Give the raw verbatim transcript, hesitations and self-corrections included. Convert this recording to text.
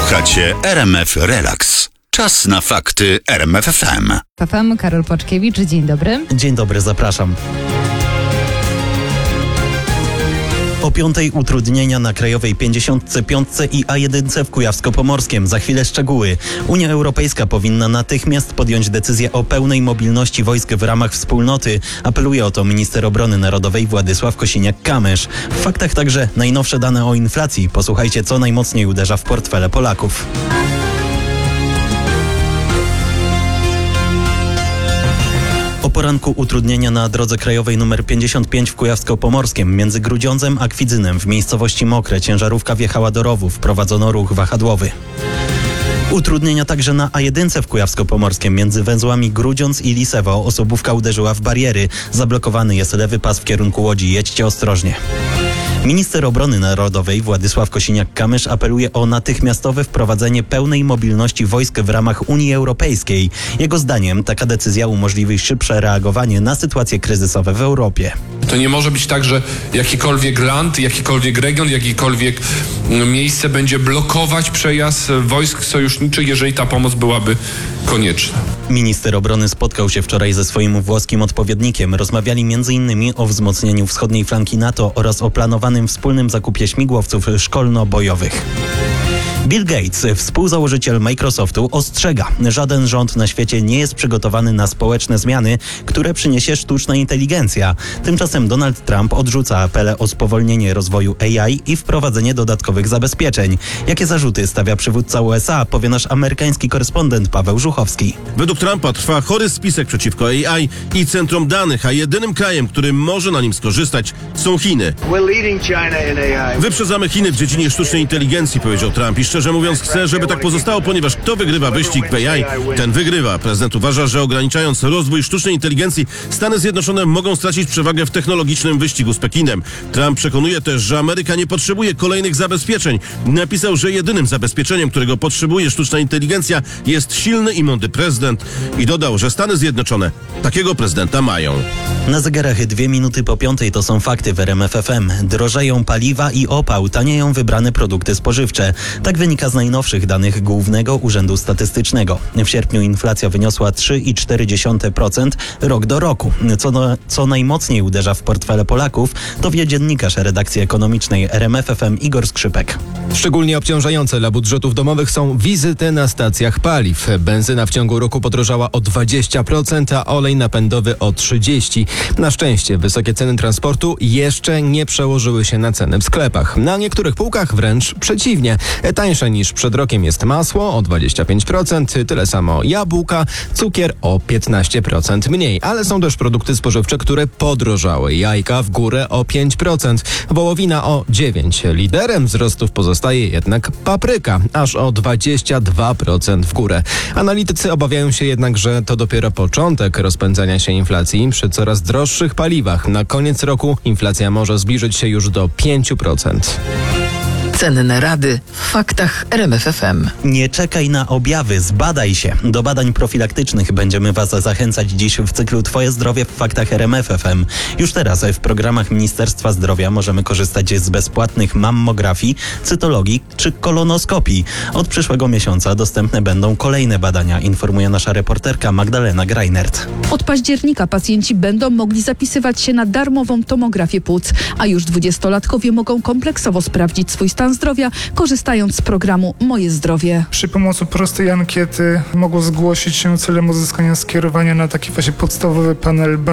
Słuchacie R M F Relax. Czas na fakty R M F F M. F M, Karol Płaczkiewicz, dzień dobry. Dzień dobry, zapraszam. O piątej utrudnienia na krajowej pięćdziesiątce piątce i A jeden w Kujawsko-Pomorskiem. Za chwilę szczegóły. Unia Europejska powinna natychmiast podjąć decyzję o pełnej mobilności wojsk w ramach wspólnoty. Apeluje o to minister obrony narodowej Władysław Kosiniak-Kamysz. W faktach także najnowsze dane o inflacji. Posłuchajcie, co najmocniej uderza w portfele Polaków. O poranku utrudnienia na drodze krajowej nr pięćdziesiąt pięć w Kujawsko-Pomorskim między Grudziądzem a Kwidzynem w miejscowości Mokre ciężarówka wjechała do rowu, wprowadzono ruch wahadłowy. Utrudnienia także na A jeden w Kujawsko-Pomorskim między węzłami Grudziądz i Lisewo. Osobówka uderzyła w bariery. Zablokowany jest lewy pas w kierunku Łodzi. Jedźcie ostrożnie. Minister obrony narodowej Władysław Kosiniak-Kamysz apeluje o natychmiastowe wprowadzenie pełnej mobilności wojsk w ramach Unii Europejskiej. Jego zdaniem taka decyzja umożliwi szybsze reagowanie na sytuacje kryzysowe w Europie. To nie może być tak, że jakikolwiek land, jakikolwiek region, jakiekolwiek miejsce będzie blokować przejazd wojsk sojuszniczych, jeżeli ta pomoc byłaby konieczna. Minister obrony spotkał się wczoraj ze swoim włoskim odpowiednikiem. Rozmawiali między innymi o wzmocnieniu wschodniej flanki NATO oraz o planowanym wspólnym zakupie śmigłowców szkolno-bojowych. Bill Gates, współzałożyciel Microsoftu, ostrzega, żaden rząd na świecie nie jest przygotowany na społeczne zmiany, które przyniesie sztuczna inteligencja. Tymczasem Donald Trump odrzuca apele o spowolnienie rozwoju A I i wprowadzenie dodatkowych zabezpieczeń. Jakie zarzuty stawia przywódca U S A, powie nasz amerykański korespondent Paweł Żuchowski. Według Trumpa trwa chory spisek przeciwko A I i centrum danych, a jedynym krajem, który może na nim skorzystać, są Chiny. Wyprzedzamy Chiny w dziedzinie sztucznej inteligencji, powiedział Trump, i szczerze mówiąc chcę, żeby tak pozostało, ponieważ kto wygrywa wyścig w A I, ten wygrywa. Prezydent uważa, że ograniczając rozwój sztucznej inteligencji, Stany Zjednoczone mogą stracić przewagę w technologicznym wyścigu z Pekinem. Trump przekonuje też, że Ameryka nie potrzebuje kolejnych zabezpieczeń. Napisał, że jedynym zabezpieczeniem, którego potrzebuje sztuczna inteligencja, jest silny i mądry prezydent, i dodał, że Stany Zjednoczone takiego prezydenta mają. Na zegarach dwie minuty po piątej to są fakty w R M F F M. Drożeją paliwa i opał, tanieją wybrane produkty spożywcze. Tak wynika z najnowszych danych Głównego Urzędu Statystycznego. W sierpniu inflacja wyniosła trzy przecinek cztery procent rok do roku. Co, no, co najmocniej uderza w portfele Polaków, to wie dziennikarz redakcji ekonomicznej R M F F M Igor Skrzypek. Szczególnie obciążające dla budżetów domowych są wizyty na stacjach paliw. Benzyna w ciągu roku podrożała o dwadzieścia procent, a olej napędowy o trzydzieści procent. Na szczęście wysokie ceny transportu jeszcze nie przełożyły się na ceny w sklepach. Na niektórych półkach wręcz przeciwnie. Tańsze niż przed rokiem jest masło o dwadzieścia pięć procent, tyle samo jabłka, cukier o piętnaście procent mniej. Ale są też produkty spożywcze, które podrożały. Jajka w górę o pięć procent, wołowina o dziewięć procent. Liderem wzrostów pozostaje jednak papryka, aż o dwadzieścia dwa procent w górę. Analitycy obawiają się jednak, że to dopiero początek rozpędzania się inflacji przy coraz droższych paliwach. Na koniec roku inflacja może zbliżyć się już do pięć procent. Cenne rady w faktach R M F F M. Nie czekaj na objawy, zbadaj się. Do badań profilaktycznych będziemy Was zachęcać dziś w cyklu Twoje zdrowie w faktach R M F F M. Już teraz w programach Ministerstwa Zdrowia możemy korzystać z bezpłatnych mammografii, cytologii czy kolonoskopii. Od przyszłego miesiąca dostępne będą kolejne badania, informuje nasza reporterka Magdalena Greinert. Od października pacjenci będą mogli zapisywać się na darmową tomografię płuc, a już dwudziestolatkowie mogą kompleksowo sprawdzić swój stan zdrowia, korzystając z programu Moje Zdrowie. Przy pomocy prostej ankiety mogą zgłosić się celem uzyskania skierowania na taki właśnie podstawowy panel